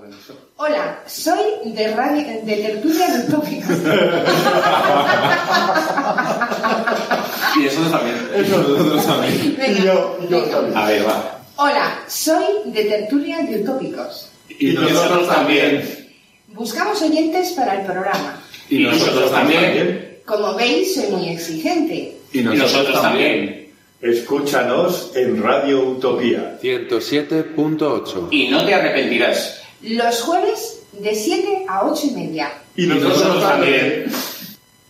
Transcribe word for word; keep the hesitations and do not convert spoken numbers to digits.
Hola, soy de, radio, de Tertulia de Utópicos. Y nosotros también. Eso nosotros también. Venga, y yo, y yo venga. también. A ver, va. Hola, soy de Tertulia de Utópicos. Y nosotros también. Buscamos oyentes para el programa. Y nosotros también. Como veis, soy muy exigente. Y nosotros también. Escúchanos en Radio Utopía ciento siete punto ocho. Y no te arrepentirás. Los jueves de siete a ocho y media. y nosotros también.